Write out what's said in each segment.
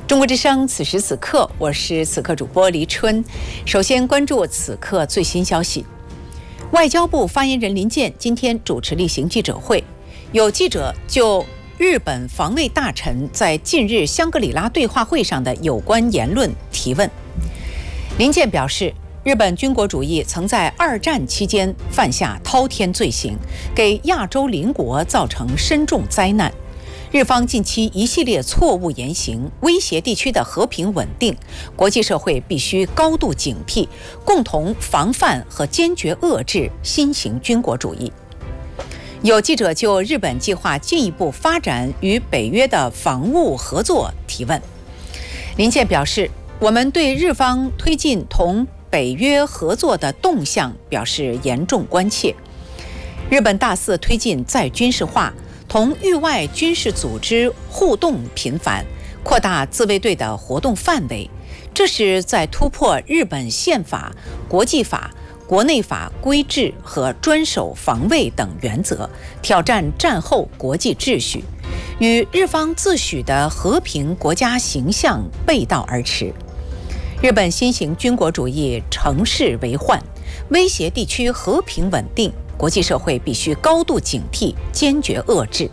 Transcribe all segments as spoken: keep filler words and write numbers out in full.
中国之声，此时此刻，我是此刻主播黎春。首先关注此刻最新消息。外交部发言人林健今天主持例行记者会，有记者就日本防卫大臣在近日香格里拉对话会上的有关言论提问。林健表示，日本军国主义曾在二战期间犯下滔天罪行，给亚洲邻国造成深重灾难。日方近期一系列错误言行，威胁地区的和平稳定，国际社会必须高度警惕，共同防范和坚决遏制新型军国主义。有记者就日本计划进一步发展与北约的防务合作提问。林健表示，我们对日方推进同北约合作的动向表示严重关切。日本大肆推进再军事化，同域外军事组织互动频繁，扩大自卫队的活动范围，这是在突破日本宪法、国际法、国内法规制和专守防卫等原则，挑战战后国际秩序，与日方自诩的和平国家形象背道而驰。日本新型军国主义乘势为患，威胁地区和平稳定，国际社会必须高度警惕，坚决遏制。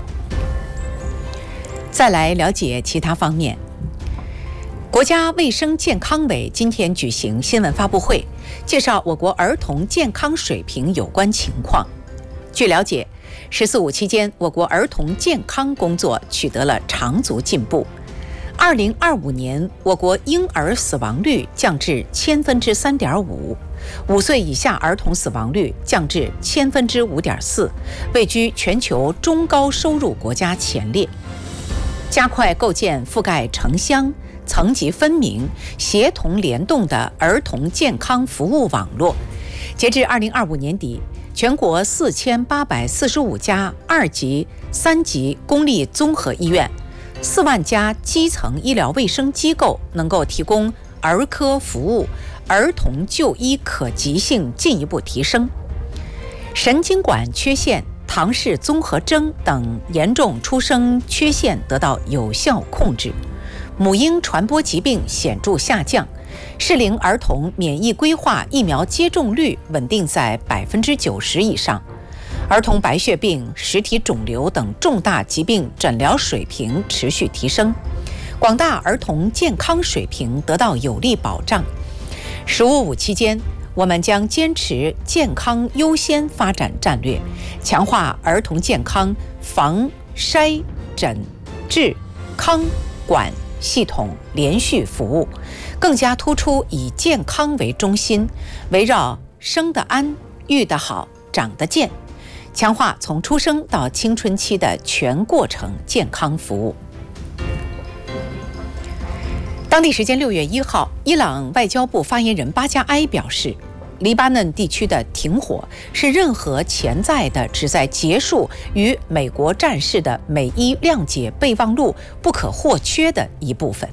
再来了解其他方面。国家卫生健康委今天举行新闻发布会，介绍我国儿童健康水平有关情况。据了解，十四五期间，我国儿童健康工作取得了长足进步。二零二五年，我国婴儿死亡率降至千分之三点五，五岁以下儿童死亡率降至千分之五点四，位居全球中高收入国家前列。加快构建覆盖城乡、层级分明、协同联动的儿童健康服务网络。截至二零二五年底，全国四千八百四十五家二级、三级公立综合医院，四万家基层医疗卫生机构能够提供儿科服务，儿童就医可及性进一步提升。神经管缺陷、唐氏综合征等严重出生缺陷得到有效控制，母婴传播疾病显著下降，适龄儿童免疫规划疫苗接种率稳定在百分之九十以上。儿童白血病、实体肿瘤等重大疾病诊疗水平持续提升，广大儿童健康水平得到有力保障。十五五期间，我们将坚持健康优先发展战略，强化儿童健康防、筛、诊、治、康、管系统连续服务，更加突出以健康为中心，围绕生得安、育得好、长得健，强化从出生到青春期的全过程健康服务。当地时间六月一号，伊朗外交部发言人巴加埃表示，黎巴嫩地区的停火是任何潜在的旨在结束与美国战事的美伊谅解备忘录不可或缺的一部分。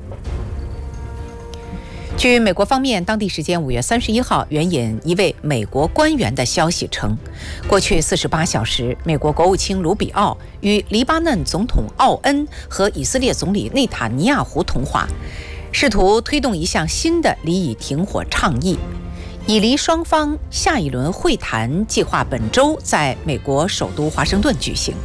据美国方面当地时间五月三十一号援引一位美国官员的消息称，过去四十八小时，美国国务卿卢比奥与黎巴嫩总统奥恩和以色列总理内塔尼亚胡通话，试图推动一项新的黎以停火倡议。以黎双方下一轮会谈计划本周在美国首都华盛顿举行。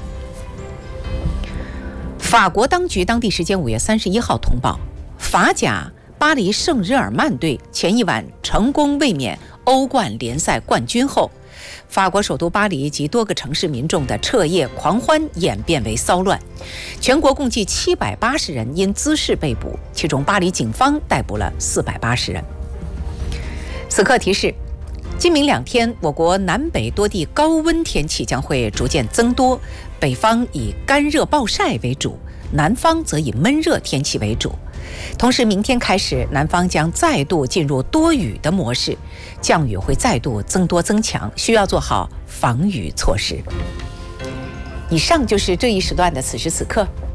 法国当局当地时间五月三十一号通报，法甲巴黎圣日耳曼队前一晚成功卫冕欧冠联赛冠军后，法国首都巴黎及多个城市民众的彻夜狂欢演变为骚乱，全国共计七百八十人因滋事被捕，其中巴黎警方逮捕了四百八十人。此刻提示，今明两天我国南北多地高温天气将会逐渐增多，北方以干热暴晒为主，南方则以闷热天气为主。同时明天开始，南方将再度进入多雨的模式，降雨会再度增多增强，需要做好防雨措施。以上就是这一时段的此时此刻。